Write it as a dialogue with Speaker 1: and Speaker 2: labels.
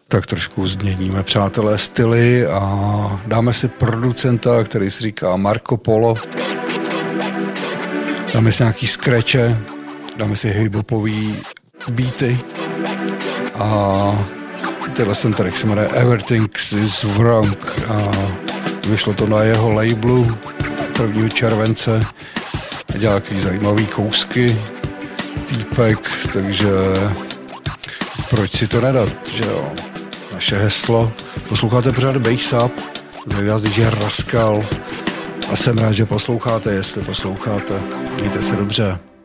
Speaker 1: Tak trošku změníme, přátelé, styly a dáme si producenta, který si říká Marco Polo. Dáme si nějaký scratche, dáme si hip-hopový beaty a tenhle track se jmenuje Everything is Wrong a vyšlo to na jeho labelu 1. července. Dělá takový zajímavý kousky týpek, takže proč si to nedat, že jo? Naše heslo. Posloucháte pořád Bass Up, tady vás DJ Rascal a jsem rád, že posloucháte, jestli posloucháte. Mějte se dobře.